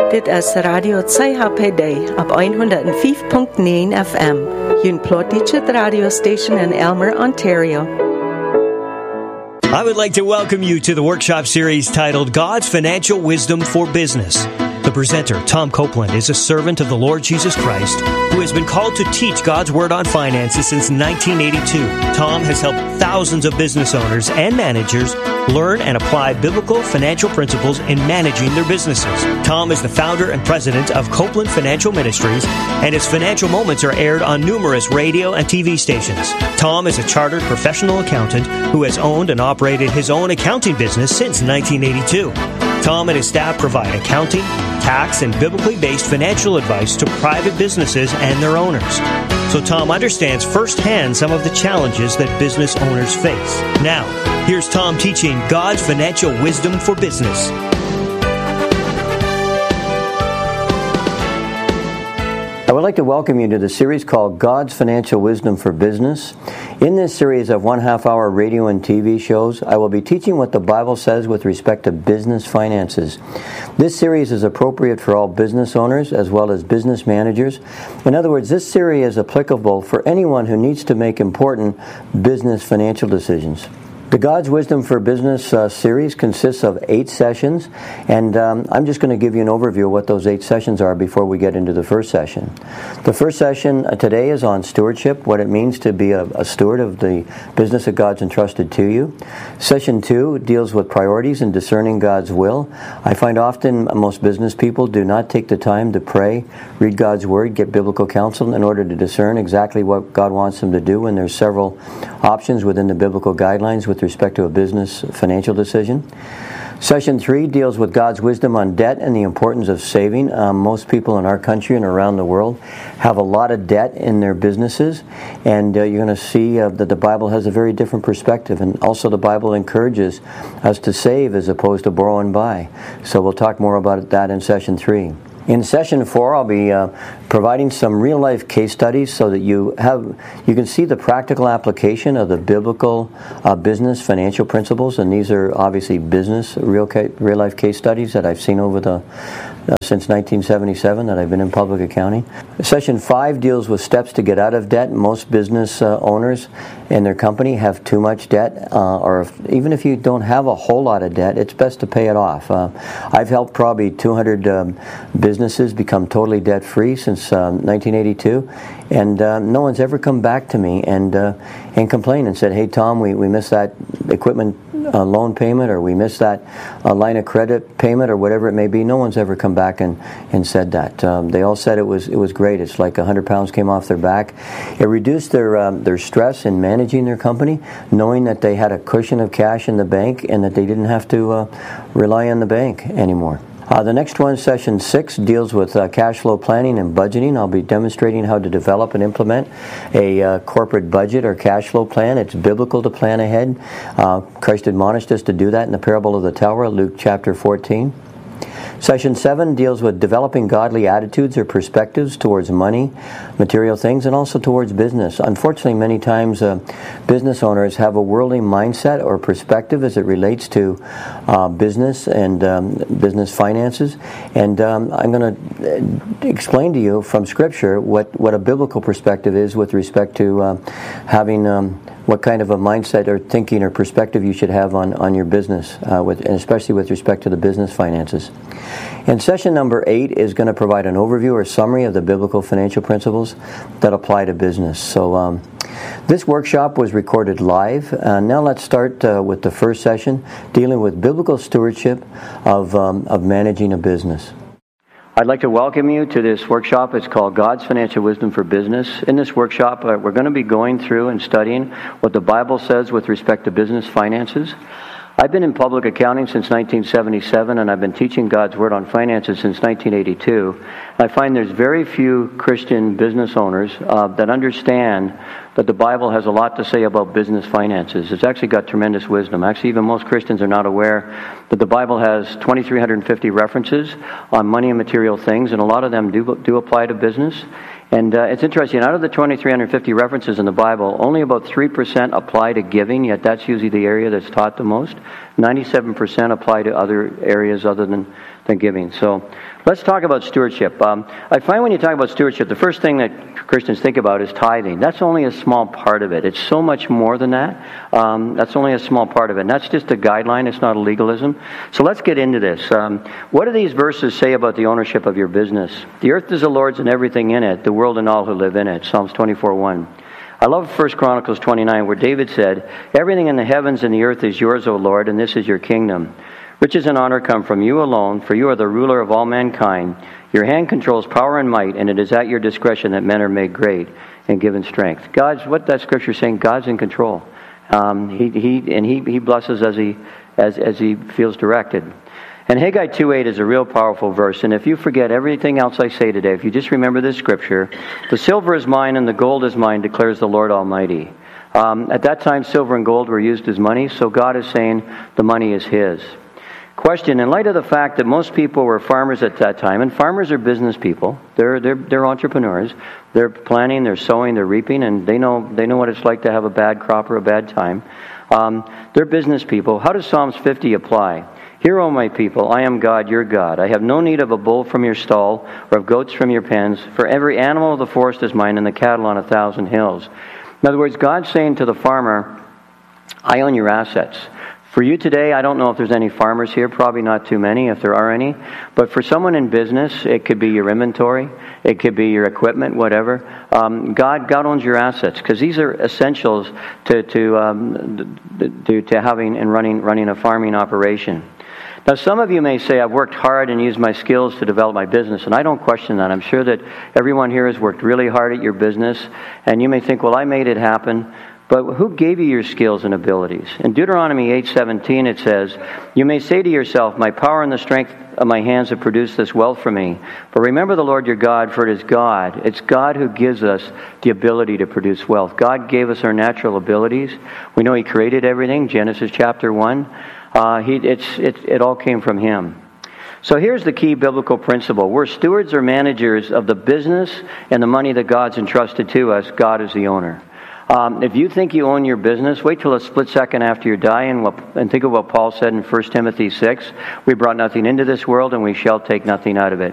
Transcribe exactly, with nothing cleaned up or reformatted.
Dit is Radio twee H P D op honderd vijf punt negen F M, een plotische radio station in Elmer, Ontario. I would like to welcome you to the workshop series titled God's Financial Wisdom for Business. The presenter, Tom Copeland, is a servant of the Lord Jesus Christ who has been called to teach God's Word on finances since nineteen eighty-two. Tom has helped thousands of business owners and managers learn and apply biblical financial principles in managing their businesses. Tom is the founder and president of Copeland Financial Ministries, and his financial moments are aired on numerous radio and T V stations. Tom is a chartered professional accountant who has owned and operated his own accounting business since nineteen eighty-two. Tom and his staff provide accounting, tax, and biblically based financial advice to private businesses and their owners. So Tom understands firsthand some of the challenges that business owners face. Now, here's Tom teaching God's financial wisdom for business. I would like to welcome you to the series called God's Financial Wisdom for Business. In this series of one half hour radio and T V shows, I will be teaching what the Bible says with respect to business finances. This series is appropriate for all business owners as well as business managers. In other words, this series is applicable for anyone who needs to make important business financial decisions. The God's Wisdom for Business uh, series consists of eight sessions, and um, I'm just going to give you an overview of what those eight sessions are before we get into the first session. The first session uh, today is on stewardship, what it means to be a, a steward of the business that God's entrusted to you. Session two deals with priorities and discerning God's will. I find often most business people do not take the time to pray, read God's Word, get biblical counsel in order to discern exactly what God wants them to do, and there's several options within the biblical guidelines with respect to a business financial decision. Session three deals with God's wisdom on debt and the importance of saving. Um, most people in our country and around the world have a lot of debt in their businesses, and uh, you're going to see uh, that the Bible has a very different perspective, and also the Bible encourages us to save as opposed to borrow and buy. So we'll talk more about that in session three. In session four, I'll be uh, providing some real-life case studies so that you have you can see the practical application of the biblical uh, business financial principles, and these are obviously business real ca- real-life case studies that I've seen over the uh, since nineteen seventy-seven that I've been in public accounting. Session five deals with steps to get out of debt. Most business uh, owners in their company have too much debt, uh, or if, even if you don't have a whole lot of debt, it's best to pay it off. Uh, I've helped probably two hundred um, businesses become totally debt-free since um, nineteen eighty-two, and uh, no one's ever come back to me and uh, and complained and said, "Hey Tom, we, we missed that equipment uh, loan payment, or we missed that uh, line of credit payment, or whatever it may be." No one's ever come back and, and said that. Um, they all said it was it was great. It's like a hundred pounds came off their back. It reduced their um, their stress in managing their company, knowing that they had a cushion of cash in the bank and that they didn't have to uh, rely on the bank anymore. Uh, the next one, session six, deals with uh, cash flow planning and budgeting. I'll be demonstrating how to develop and implement a uh, corporate budget or cash flow plan. It's biblical to plan ahead. Uh, Christ admonished us to do that in the parable of the tower, Luke chapter fourteen. Session seven deals with developing godly attitudes or perspectives towards money, material things, and also towards business. Unfortunately, many times uh, business owners have a worldly mindset or perspective as it relates to uh, business and um, business finances. And um, I'm going to explain to you from Scripture what, what a biblical perspective is with respect to uh, having um, what kind of a mindset or thinking or perspective you should have on, on your business, uh, with, and especially with respect to the business finances. And session number eight is going to provide an overview or summary of the biblical financial principles that apply to business. So um, this workshop was recorded live. Uh, now let's start uh, with the first session, dealing with biblical stewardship of, um, of managing a business. I'd like to welcome you to this workshop. It's called God's Financial Wisdom for Business. In this workshop, uh, we're going to be going through and studying what the Bible says with respect to business finances. I've been in public accounting since nineteen seventy-seven, and I've been teaching God's Word on finances since nineteen eighty-two. I find there's very few Christian business owners uh, that understand that the Bible has a lot to say about business finances. It's actually got tremendous wisdom. Actually, even most Christians are not aware that the Bible has two thousand three hundred fifty references on money and material things, and a lot of them do, do apply to business. And uh, it's interesting, out of the two thousand three hundred fifty references in the Bible, only about three percent apply to giving, yet that's usually the area that's taught the most. ninety-seven percent apply to other areas other than than giving. So let's talk about stewardship. Um, I find when you talk about stewardship, the first thing that Christians think about is tithing. That's only a small part of it. It's so much more than that. Um, that's only a small part of it. And that's just a guideline. It's not a legalism. So let's get into this. Um, what do these verses say about the ownership of your business? The earth is the Lord's and everything in it, the world and all who live in it. Psalms twenty-four one. I love First Chronicles twenty-nine, where David said, everything in the heavens and the earth is yours, O Lord, and this is your kingdom. Riches and honor come from you alone, for you are the ruler of all mankind. Your hand controls power and might, and it is at your discretion that men are made great and given strength. God's, what that scripture is saying, God's in control. Um, he, he, and he, he blesses as he, as, as he feels directed. And Haggai two eight is a real powerful verse, and if you forget everything else I say today, if you just remember this scripture, the silver is mine and the gold is mine, declares the Lord Almighty. Um, at that time, silver and gold were used as money, so God is saying the money is His. Question, in light of the fact that most people were farmers at that time, and farmers are business people, they're they're they're entrepreneurs, they're planting, they're sowing, they're reaping, and they know they know what it's like to have a bad crop or a bad time. Um, they're business people. How does Psalms fifty apply? Hear, O my people, I am God, your God. I have no need of a bull from your stall, or of goats from your pens, for every animal of the forest is mine, and the cattle on a thousand hills. In other words, God's saying to the farmer, I own your assets. For you today, I don't know if there's any farmers here, probably not too many, if there are any. But for someone in business, it could be your inventory, it could be your equipment, whatever. Um, God, God owns your assets, because these are essentials to to, um, to to having and running running a farming operation. Now, some of you may say, I've worked hard and used my skills to develop my business, and I don't question that. I'm sure that everyone here has worked really hard at your business, and you may think, well, I made it happen. But who gave you your skills and abilities? In Deuteronomy eight seventeen it says, you may say to yourself, my power and the strength of my hands have produced this wealth for me. But remember the Lord your God, for it is God. It's God who gives us the ability to produce wealth. God gave us our natural abilities. We know He created everything, Genesis chapter one. Uh, he, it's, it, it all came from Him. So here's the key biblical principle. We're stewards or managers of the business and the money that God's entrusted to us. God is the owner. Um, if you think you own your business, wait till a split second after you die and, what, and think of what Paul said in First Timothy six. We brought nothing into this world and we shall take nothing out of it.